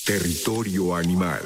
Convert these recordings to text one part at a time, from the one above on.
Territorio Animal.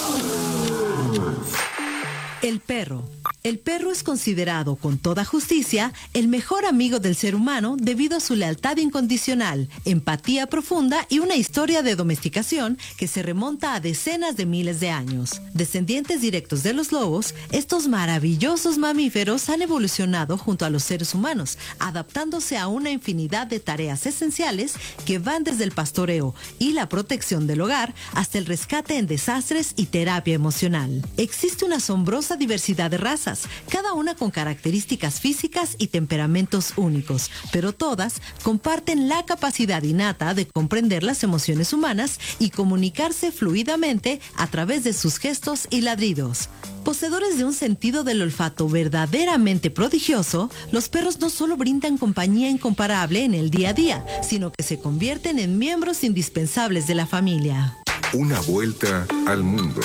El perro. El perro es considerado con toda justicia el mejor amigo del ser humano debido a su lealtad incondicional, empatía profunda y una historia de domesticación que se remonta a decenas de miles de años. Descendientes directos de los lobos, estos maravillosos mamíferos han evolucionado junto a los seres humanos, adaptándose a una infinidad de tareas esenciales que van desde el pastoreo y la protección del hogar hasta el rescate en desastres y terapia emocional. Existe una asombrosa diversidad de razas, cada una con características físicas y temperamentos únicos, pero todas comparten la capacidad innata de comprender las emociones humanas y comunicarse fluidamente a través de sus gestos y ladridos. Poseedores de un sentido del olfato verdaderamente prodigioso, los perros no solo brindan compañía incomparable en el día a día, sino que se convierten en miembros indispensables de la familia. Una vuelta al mundo.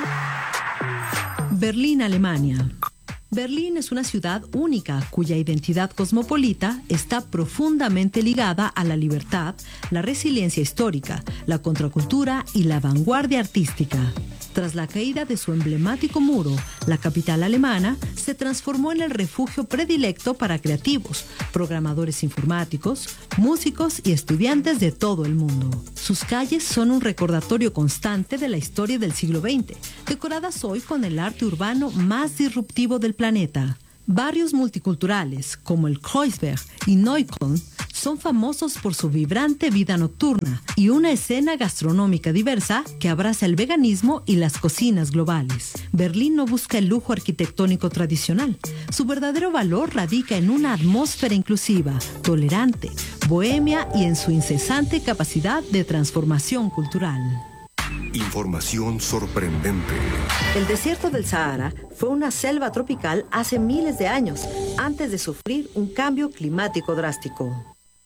Berlín, Alemania. Berlín es una ciudad única cuya identidad cosmopolita está profundamente ligada a la libertad, la resiliencia histórica, la contracultura y la vanguardia artística. Tras la caída de su emblemático muro, la capital alemana se transformó en el refugio predilecto para creativos, programadores informáticos, músicos y estudiantes de todo el mundo. Sus calles son un recordatorio constante de la historia del siglo XX, decoradas hoy con el arte urbano más disruptivo del planeta. Barrios multiculturales como el Kreuzberg y Neukölln son famosos por su vibrante vida nocturna y una escena gastronómica diversa que abraza el veganismo y las cocinas globales. Berlín no busca el lujo arquitectónico tradicional. Su verdadero valor radica en una atmósfera inclusiva, tolerante, bohemia y en su incesante capacidad de transformación cultural. Información sorprendente. El desierto del Sahara fue una selva tropical hace miles de años, antes de sufrir un cambio climático drástico.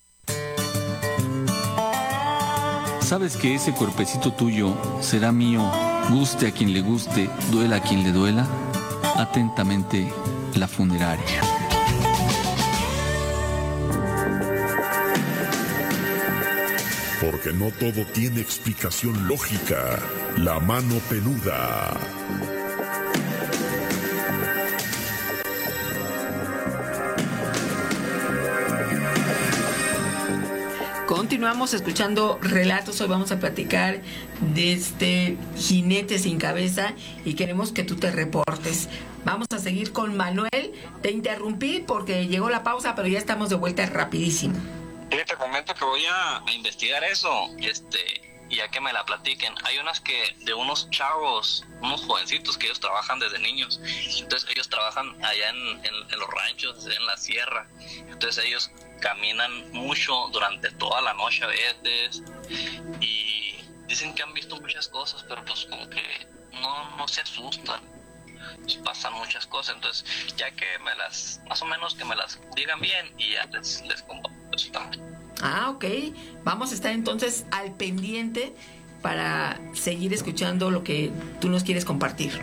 ¿Sabes que ese cuerpecito tuyo será mío, guste a quien le guste, duela a quien le duela? Atentamente, la funeraria. Porque no todo tiene explicación lógica. La mano peluda. Continuamos escuchando relatos. Hoy vamos a platicar de este jinete sin cabeza y queremos que tú te reportes. Vamos a seguir con Manuel. Te interrumpí porque llegó la pausa, pero ya estamos de vuelta rapidísimo. Sí, te comento que voy a investigar eso y a que me la platiquen. Hay unas que de unos chavos, unos jovencitos que ellos trabajan desde niños. Entonces ellos trabajan allá en los ranchos, en la sierra. Entonces ellos caminan mucho durante toda la noche a veces y dicen que han visto muchas cosas, pero pues como que no se asustan. Pues pasan muchas cosas, entonces ya que me las, más o menos que me las digan bien y ya les comparto eso también. Ah, ok. Vamos a estar entonces al pendiente para seguir escuchando lo que tú nos quieres compartir.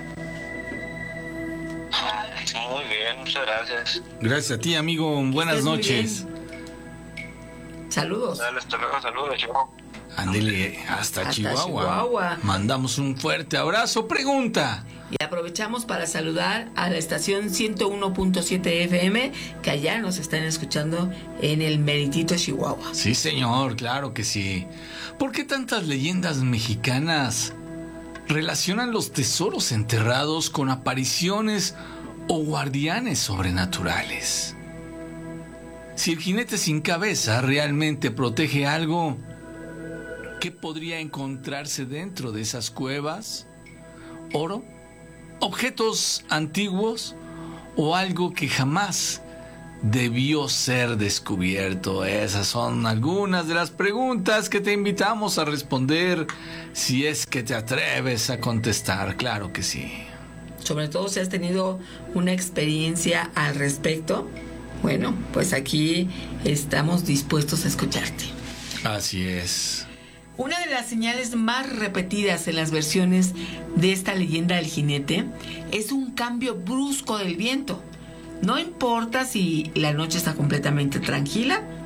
Muy bien, muchas gracias. Gracias a ti, amigo. Buenas noches. Saludos. Dale, hasta luego, saludos, chao. Ándele hasta Chihuahua. Mandamos un fuerte abrazo. Pregunta. Y aprovechamos para saludar a la estación 101.7 FM, que allá nos están escuchando en el meritito Chihuahua. Sí, señor, claro que sí. ¿Por qué tantas leyendas mexicanas relacionan los tesoros enterrados con apariciones o guardianes sobrenaturales? Si el jinete sin cabeza realmente protege algo, ¿qué podría encontrarse dentro de esas cuevas? ¿Oro? ¿Objetos antiguos? ¿O algo que jamás debió ser descubierto? Esas son algunas de las preguntas que te invitamos a responder, si es que te atreves a contestar. Claro que sí. Sobre todo si has tenido una experiencia al respecto. Bueno, pues aquí estamos dispuestos a escucharte. Así es. Una de las señales más repetidas en las versiones de esta leyenda del jinete es un cambio brusco del viento. No importa si la noche está completamente tranquila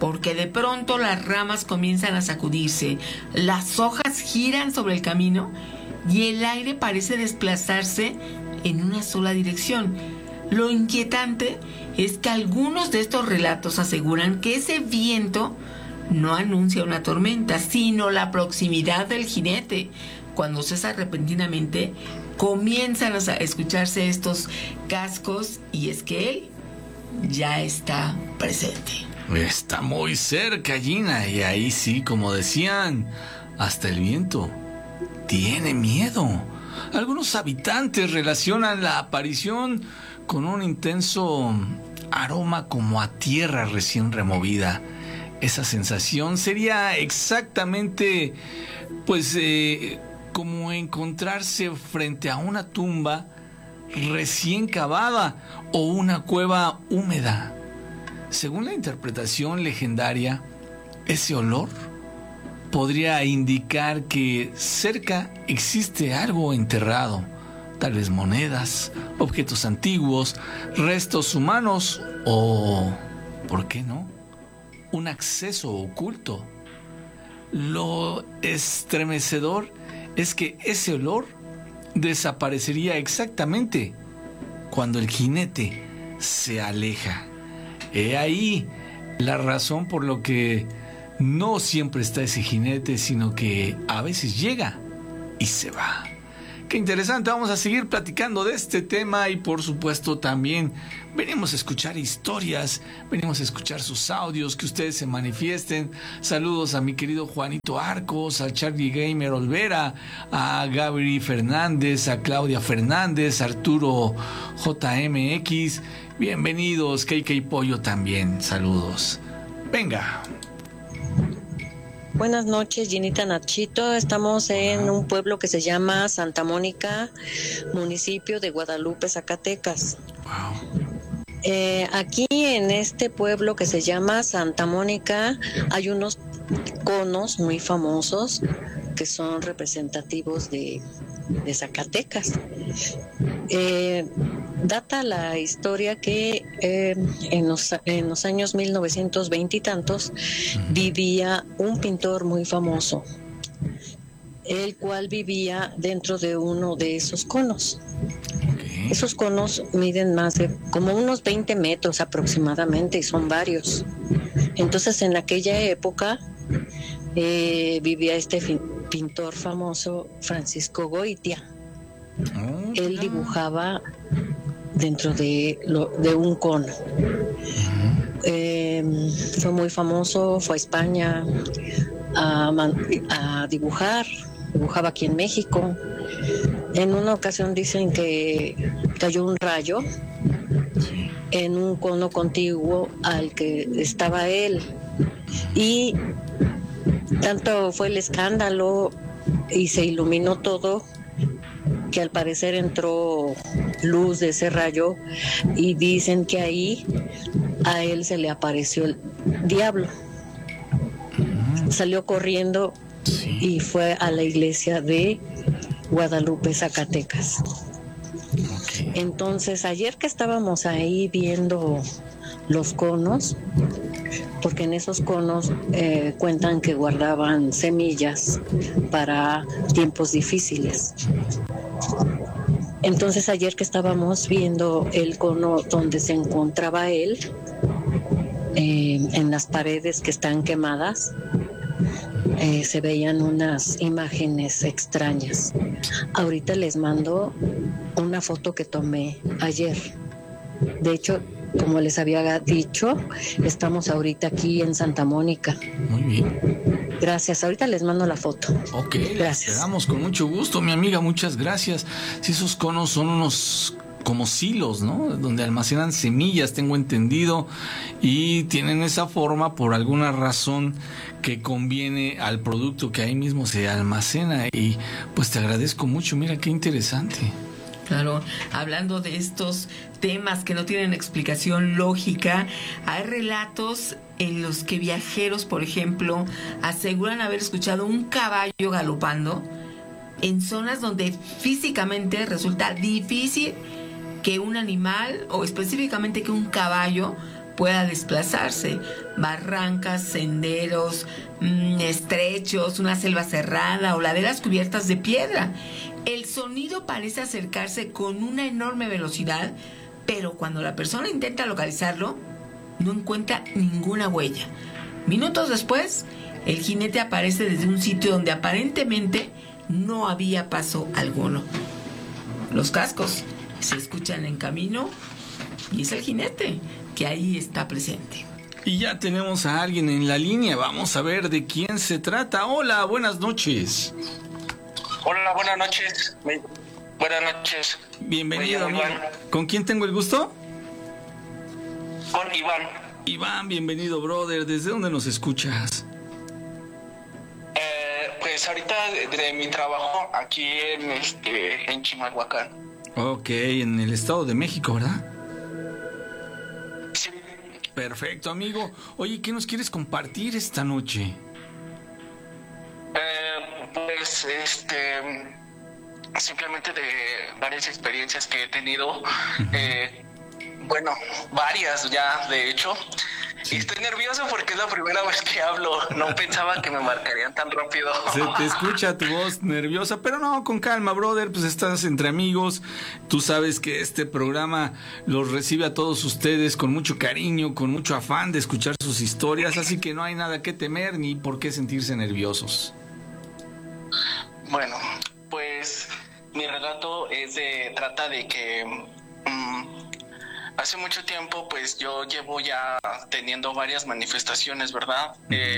porque de pronto las ramas comienzan a sacudirse, las hojas giran sobre el camino y el aire parece desplazarse en una sola dirección. Lo inquietante es que algunos de estos relatos aseguran que ese viento no anuncia una tormenta, sino la proximidad del jinete. Cuando cesa repentinamente, comienzan a escucharse estos cascos y es que él ya está presente. Está muy cerca, Gina, y ahí sí, como decían, hasta el viento tiene miedo. Algunos habitantes relacionan la aparición con un intenso aroma como a tierra recién removida. Esa sensación sería exactamente, como encontrarse frente a una tumba recién cavada o una cueva húmeda. Según la interpretación legendaria, ese olor podría indicar que cerca existe algo enterrado, tal vez monedas, objetos antiguos, restos humanos o, ¿por qué no?, un acceso oculto. Lo estremecedor es que ese olor desaparecería exactamente cuando el jinete se aleja. He ahí la razón por lo que no siempre está ese jinete, sino que a veces llega y se va. Qué interesante, vamos a seguir platicando de este tema y por supuesto también venimos a escuchar historias, venimos a escuchar sus audios, que ustedes se manifiesten. Saludos a mi querido Juanito Arcos, a Charlie Gamer Olvera, a Gabriel Fernández, a Claudia Fernández, a Arturo JMX. Bienvenidos, KK Pollo también, saludos. Venga. Buenas noches, Ginita, Nachito. Estamos en un pueblo que se llama Santa Mónica, municipio de Guadalupe, Zacatecas. Aquí en este pueblo que se llama Santa Mónica hay unos conos muy famosos que son representativos de Zacatecas. Data la historia que en los años 1920 y tantos vivía un pintor muy famoso, el cual vivía dentro de uno de esos conos. Esos conos miden más de como unos 20 metros aproximadamente y son varios. Entonces en aquella época vivía este pintor famoso, Francisco Goitia. Él dibujaba dentro de un cono. Fue muy famoso, fue a España a dibujar, dibujaba aquí en México. En una ocasión dicen que cayó un rayo en un cono contiguo al que estaba él, y tanto fue el escándalo y se iluminó todo que al parecer entró luz de ese rayo y dicen que ahí a él se le apareció el diablo. Salió corriendo y fue a la iglesia de Guadalupe, Zacatecas. Entonces ayer que estábamos ahí viendo los conos, porque en esos conos cuentan que guardaban semillas para tiempos difíciles. Entonces ayer que estábamos viendo el cono donde se encontraba él, en las paredes que están quemadas, se veían unas imágenes extrañas. Ahorita les mando una foto que tomé ayer. De hecho, como les había dicho, estamos ahorita aquí en Santa Mónica. Muy bien. Gracias, ahorita les mando la foto. Ok, gracias. Le damos con mucho gusto, mi amiga, muchas gracias. Si esos conos son unos como silos, ¿no? Donde almacenan semillas, tengo entendido, y tienen esa forma por alguna razón que conviene al producto que ahí mismo se almacena, y pues te agradezco mucho, mira qué interesante. Claro, hablando de estos temas que no tienen explicación lógica, hay relatos en los que viajeros, por ejemplo, aseguran haber escuchado un caballo galopando en zonas donde físicamente resulta difícil que un animal, o específicamente que un caballo, pueda desplazarse. Barrancas, senderos estrechos, una selva cerrada o laderas cubiertas de piedra. El sonido parece acercarse con una enorme velocidad, pero cuando la persona intenta localizarlo, no encuentra ninguna huella. Minutos después, el jinete aparece desde un sitio donde aparentemente no había paso alguno. Los cascos se escuchan en camino y es el jinete que ahí está presente. Y ya tenemos a alguien en la línea. Vamos a ver de quién se trata. Hola, buenas noches. Hola, buenas noches. Buenas noches. Bienvenido, amigo. ¿Con quién tengo el gusto? Con Iván. Iván, bienvenido, brother. ¿Desde dónde nos escuchas? Pues ahorita de mi trabajo aquí en Chimalhuacán. Ok, en el Estado de México, ¿verdad? Sí. Perfecto, amigo. Oye, ¿qué nos quieres compartir esta noche? Pues simplemente de varias experiencias que he tenido. Bueno, varias ya, de hecho. Sí. Y estoy nervioso porque es la primera vez que hablo. No pensaba que me marcarían tan rápido. Se te escucha tu voz nerviosa, pero no, con calma, brother. Pues estás entre amigos. Tú sabes que este programa los recibe a todos ustedes con mucho cariño, con mucho afán de escuchar sus historias. Así que no hay nada que temer ni por qué sentirse nerviosos. Bueno, pues mi relato trata de que hace mucho tiempo, pues yo llevo ya teniendo varias manifestaciones, ¿verdad?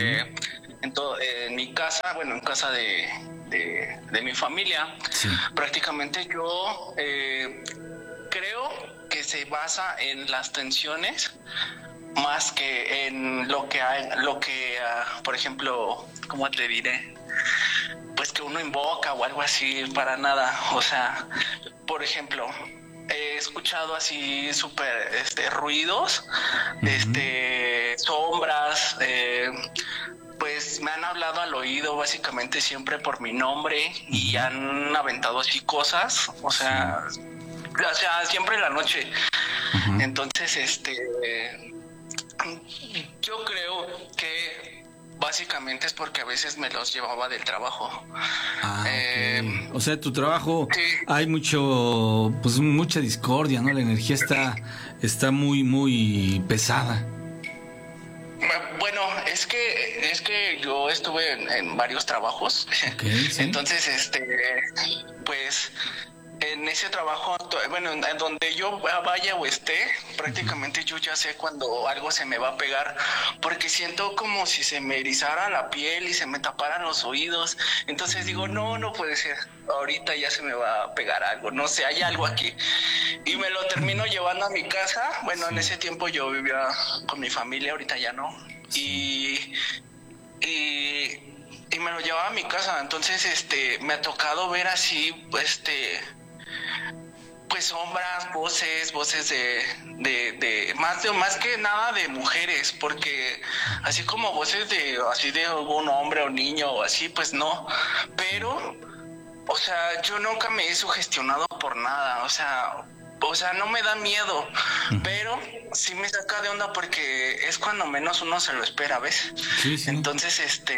En mi casa, bueno, en casa de mi familia, sí. Prácticamente yo creo que se basa en las tensiones más que en lo que por ejemplo, ¿cómo te diré? Pues que uno invoca o algo así, para nada. O sea, por ejemplo, he escuchado así súper ruidos, sombras, pues me han hablado al oído básicamente siempre por mi nombre y han aventado así cosas, o sea siempre en la noche. Entonces, yo creo que básicamente es porque a veces me los llevaba del trabajo. Okay. O sea, tu trabajo, sí. Hay mucha discordia, ¿no? La energía está muy, muy pesada. Bueno, es que yo estuve en varios trabajos. Okay, ¿sí? Entonces, pues en ese trabajo, bueno, en donde yo vaya o esté, prácticamente yo ya sé cuando algo se me va a pegar, porque siento como si se me erizara la piel y se me taparan los oídos. Entonces digo, no puede ser, ahorita ya se me va a pegar algo, no sé, hay algo aquí. Y me lo termino llevando a mi casa. Bueno, en ese tiempo yo vivía con mi familia, ahorita ya no. Y me lo llevaba a mi casa. Entonces, me ha tocado ver así, pues sombras, voces de más que nada de mujeres, porque así como voces de algún hombre o niño o así, pues no. Pero, o sea, yo nunca me he sugestionado por nada, o sea, no me da miedo, pero sí me saca de onda porque es cuando menos uno se lo espera, ¿ves? Sí, sí. Entonces,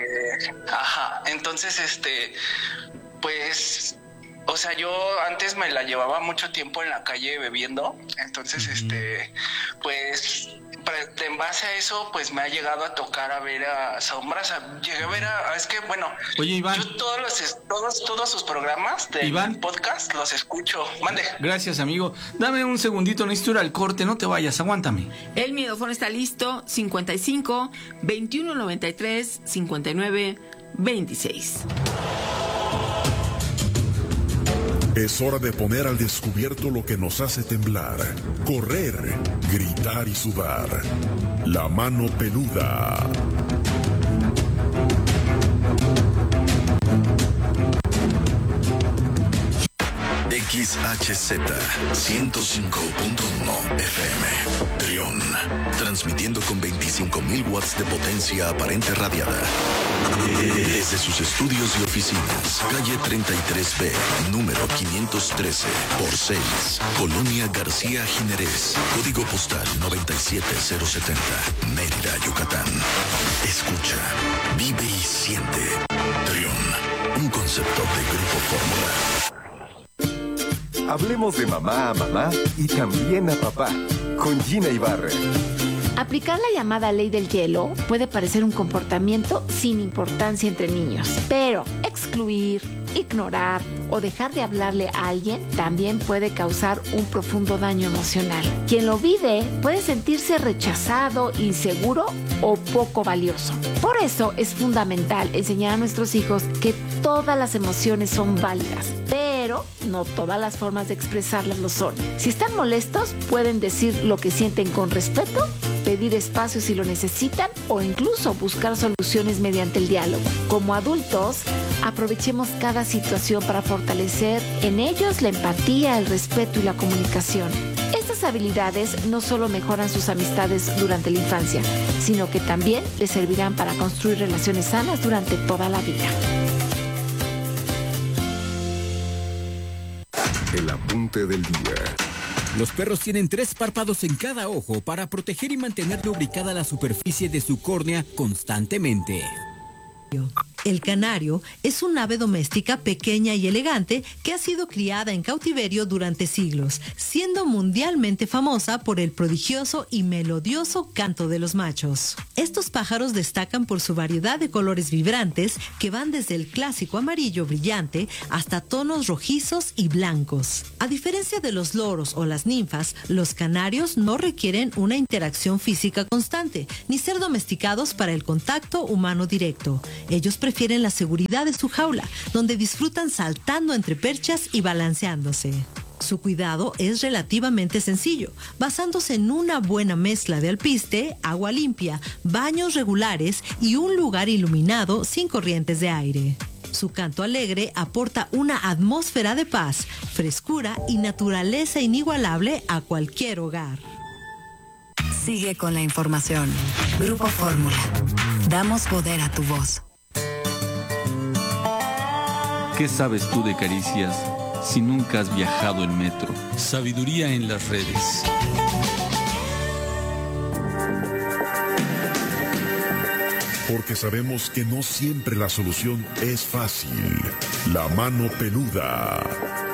pues, o sea, yo antes me la llevaba mucho tiempo en la calle bebiendo, entonces, pues, en base a eso, pues me ha llegado a tocar a ver a sombras, llegué a ver es que, bueno, oye, Iván, yo todos sus programas de podcast los escucho. Mande. Gracias, amigo. Dame un segundito, necesito ir al corte, no te vayas, aguántame. El micrófono está listo, 55 21 93 59 26. Es hora de poner al descubierto lo que nos hace temblar, correr, gritar y sudar. La mano peluda. De XHZ 105.1 FM. Trión, transmitiendo con 25.000 watts de potencia aparente radiada. Desde sus estudios y oficinas, calle 33B, número 513, por 6, Colonia García Jiménez, código postal 97070, Mérida, Yucatán. Escucha, vive y siente. Trión, un concepto de Grupo Fórmula. Hablemos de mamá a mamá y también a papá, con Gina Ibarra. Aplicar la llamada ley del hielo puede parecer un comportamiento sin importancia entre niños, pero excluir, ignorar o dejar de hablarle a alguien también puede causar un profundo daño emocional. Quien lo vive puede sentirse rechazado, inseguro o poco valioso. Por eso es fundamental enseñar a nuestros hijos que todas las emociones son válidas, pero no todas las formas de expresarlas lo son. Si están molestos, pueden decir lo que sienten con respeto, pedir espacio si lo necesitan o incluso buscar soluciones mediante el diálogo. Como adultos, aprovechemos cada situación para fortalecer en ellos la empatía, el respeto y la comunicación. Estas habilidades no solo mejoran sus amistades durante la infancia, sino que también les servirán para construir relaciones sanas durante toda la vida. El apunte del día. Los perros tienen 3 párpados en cada ojo para proteger y mantener lubricada la superficie de su córnea constantemente. El canario es un ave doméstica pequeña y elegante que ha sido criada en cautiverio durante siglos, siendo mundialmente famosa por el prodigioso y melodioso canto de los machos. Estos pájaros destacan por su variedad de colores vibrantes que van desde el clásico amarillo brillante hasta tonos rojizos y blancos. A diferencia de los loros o las ninfas, los canarios no requieren una interacción física constante, ni ser domesticados para el contacto humano directo. Ellos prefieren la seguridad de su jaula, donde disfrutan saltando entre perchas y balanceándose. Su cuidado es relativamente sencillo, basándose en una buena mezcla de alpiste, agua limpia, baños regulares y un lugar iluminado sin corrientes de aire. Su canto alegre aporta una atmósfera de paz, frescura y naturaleza inigualable a cualquier hogar. Sigue con la información. Grupo Fórmula. Damos poder a tu voz. ¿Qué sabes tú de caricias si nunca has viajado en metro? Sabiduría en las redes. Porque sabemos que no siempre la solución es fácil. La mano peluda.